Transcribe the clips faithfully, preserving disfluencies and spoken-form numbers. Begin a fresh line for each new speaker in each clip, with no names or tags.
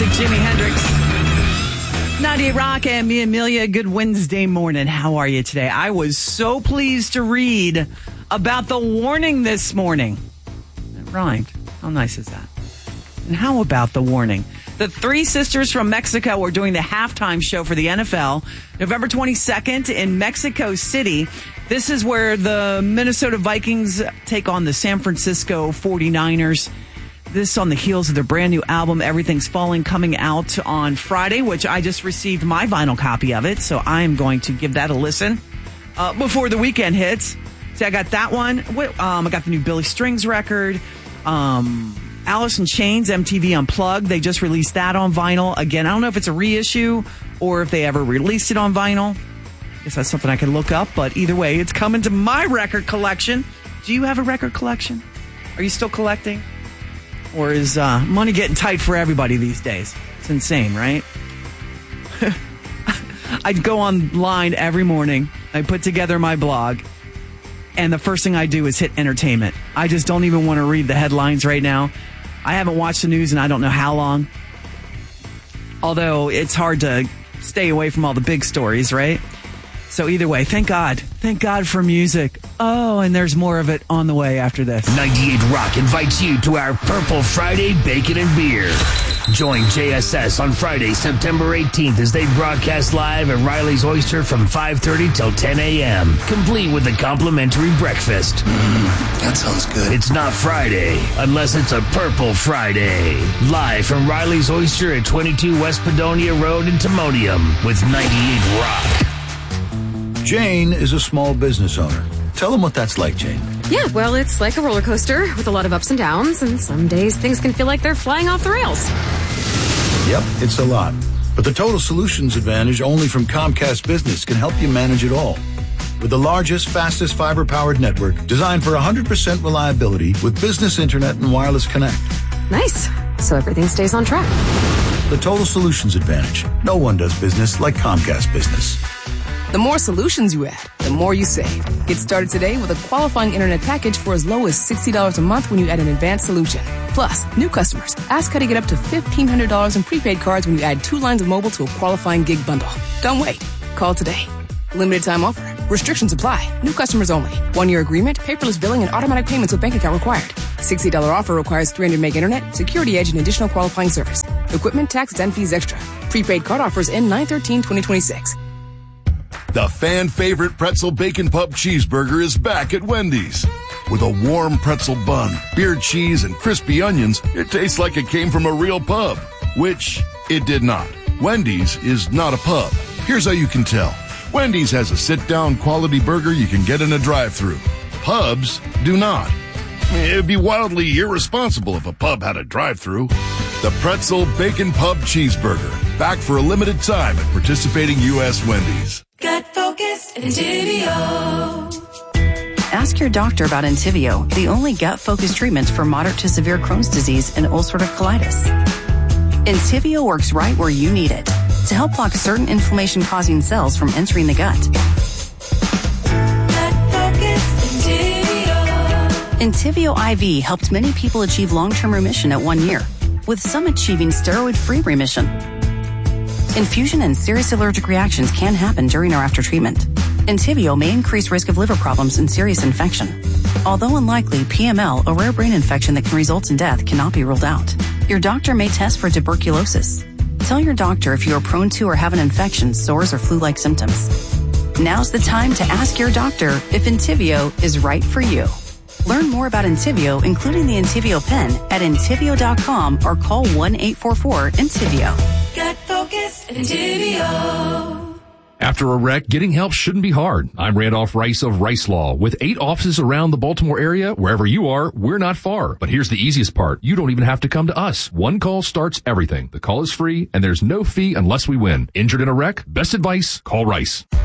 classic Jimi Hendrix. ninety-eight Rock and me, Amelia. Good Wednesday morning. How are you today? I was so pleased to read about the warning this morning. It rhymed. How nice is that? And how about the warning? The three sisters from Mexico are doing the halftime show for the N F L November twenty-second in Mexico City. This is where the Minnesota Vikings take on the San Francisco forty-niners. This on the heels of their brand new album, Everything's Falling, coming out on Friday, which I just received my vinyl copy of it. So I am going to give that a listen uh, before the weekend hits. See, I got that one. Um, I got the new Billy Strings record. Um, Alice in Chains, M T V Unplugged. They just released that on vinyl. Again, I don't know if it's a reissue or if they ever released it on vinyl. I guess that's something I can look up. But either way, it's coming to my record collection. Do you have a record collection? Are you still collecting? Or is uh, money getting tight for everybody these days? It's insane, right? I'd go online every morning. I put together my blog. And the first thing I do is hit entertainment. I just don't even want to read the headlines right now. I haven't watched the news in I don't know how long. Although it's hard to stay away from all the big stories, right? So either way, thank God. Thank God for music. Oh, and there's more of it on the way after this.
ninety-eight Rock invites you to our Purple Friday Bacon and Beer. Join J S S on Friday, September eighteenth as they broadcast live at Riley's Oyster from five thirty till ten a.m., complete with a complimentary breakfast.
Mm, that sounds good.
It's not Friday unless it's a Purple Friday. Live from Riley's Oyster at twenty-two West Padonia Road in Timonium with ninety-eight Rock.
Jane is a small business owner. Tell them what that's like, Jane.
Yeah, well, it's like a roller coaster with a lot of ups and downs, and some days things can feel like they're flying off the rails.
Yep, it's a lot. But the Total Solutions Advantage only from Comcast Business can help you manage it all. With the largest, fastest fiber-powered network designed for one hundred percent reliability with business internet and wireless connect.
Nice. So everything stays on track.
The Total Solutions Advantage. No one does business like Comcast Business.
The more solutions you add, the more you save. Get started today with a qualifying internet package for as low as sixty dollars a month when you add an advanced solution. Plus, new customers, ask how to get up to fifteen hundred dollars in prepaid cards when you add two lines of mobile to a qualifying gig bundle. Don't wait. Call today. Limited time offer. Restrictions apply. New customers only. One-year agreement, paperless billing, and automatic payments with bank account required. sixty dollars offer requires three hundred meg internet, security edge, and additional qualifying service. Equipment, taxes, and fees extra. Prepaid card offers end nine thirteen twenty twenty-six.
The fan-favorite pretzel bacon pub cheeseburger is back at Wendy's. With a warm pretzel bun, beer cheese, and crispy onions, it tastes like it came from a real pub. Which it did not. Wendy's is not a pub. Here's how you can tell. Wendy's has a sit-down quality burger you can get in a drive-thru. Pubs do not. It'd be wildly irresponsible if a pub had a drive-thru. The Pretzel Bacon Pub Cheeseburger. Back for a limited time at participating U S Wendy's.
Gut focused Entivio.
Ask your doctor about Entivio, the only gut-focused treatment for moderate to severe Crohn's disease and ulcerative colitis. Entivio works right where you need it to help block certain inflammation-causing cells from entering the gut.
Gut-focused Entivio.
Entivio I V helped many people achieve long-term remission at one year, with some achieving steroid-free remission. Infusion and serious allergic reactions can happen during or after treatment. Entivio may increase risk of liver problems and serious infection. Although unlikely, P M L, a rare brain infection that can result in death, cannot be ruled out. Your doctor may test for tuberculosis. Tell your doctor if you are prone to or have an infection, sores, or flu-like symptoms. Now's the time to ask your doctor if Entivio is right for you. Learn more about Entivio, including the Entivio pen, at Entivio dot com or call one eight four four Entivio.
Gut focused Entivio.
After a wreck, getting help shouldn't be hard. I'm Randolph Rice of Rice Law. With eight offices around the Baltimore area, wherever you are, we're not far. But here's the easiest part. You don't even have to come to us. One call starts everything. The call is free, and there's no fee unless we win. Injured in a wreck? Best advice, call Rice.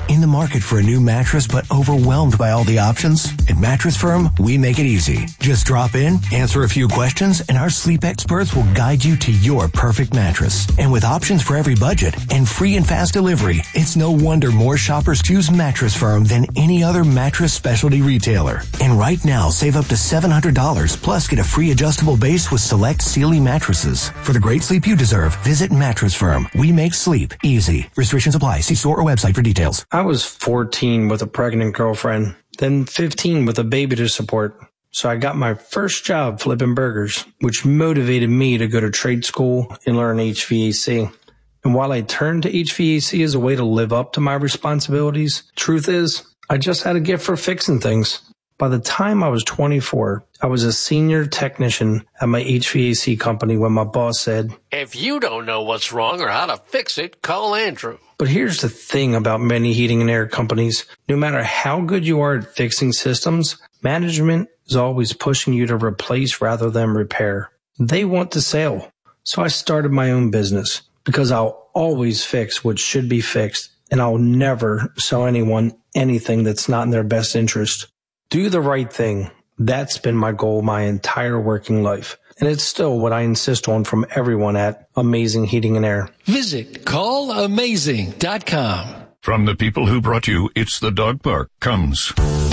In the market for a new mattress but overwhelmed by all the options? At Mattress Firm, we make it easy. Just drop in, answer a few questions, and our sleep experts will guide you to your perfect mattress. And with options for every budget and free and fast delivery, it's no wonder more shoppers choose Mattress Firm than any other mattress specialty retailer. And right now, save up to seven hundred dollars plus get a free adjustable base with select Sealy mattresses. For the great sleep you deserve, visit Mattress Firm. We make sleep easy. Restrictions apply. See store or website for details.
I was fourteen with a pregnant girlfriend, then fifteen with a baby to support. So I got my first job flipping burgers, which motivated me to go to trade school and learn H V A C. And while I turned to H V A C as a way to live up to my responsibilities, truth is, I just had a gift for fixing things. By the time I was twenty-four, I was a senior technician at my H V A C company when my boss said,
"If you don't know what's wrong or how to fix it, call Andrew."
But here's the thing about many heating and air companies. No matter how good you are at fixing systems, management is always pushing you to replace rather than repair. They want the sale. So I started my own business because I'll always fix what should be fixed, and I'll never sell anyone anything that's not in their best interest. Do the right thing. That's been my goal my entire working life. And it's still what I insist on from everyone at Amazing Heating and Air.
Visit call amazing dot com.
From the people who brought you It's the Dog Park comes